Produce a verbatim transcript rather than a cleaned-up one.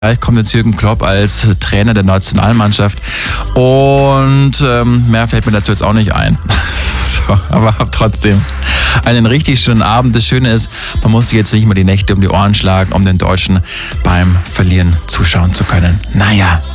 Gleich kommt jetzt Jürgen Klopp als Trainer der Nationalmannschaft und ähm, mehr fällt mir dazu jetzt auch nicht ein. So, aber hab trotzdem einen richtig schönen Abend. Das Schöne ist, man muss sich jetzt nicht mehr die Nächte um die Ohren schlagen, um den Deutschen beim Verlieren zuschauen zu können. Naja.